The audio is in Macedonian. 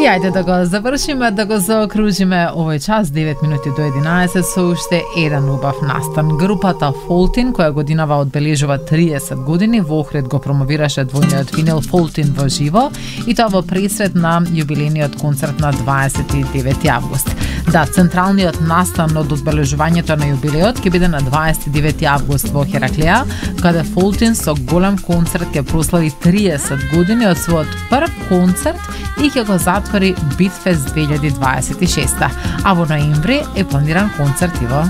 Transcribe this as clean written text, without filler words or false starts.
И ајде да го завршиме, да го заокружиме овој час, 9 минути до 11, со уште еден убав настан. Групата Фолтин, која годинава одбележува 30 години, во Охрид го промовираше двојниот винил Фолтин во живо, и тоа во пресред на јубилејниот концерт на 29 август. Да, централниот настан од одбележувањето на јубилеот ќе биде на 29 август во Хераклеа, каде Фолтин со голем концерт ќе прослави 30 години од својот прв концерт и ќе го затвори Битфест 2026. А во ноември е планиран концерт и во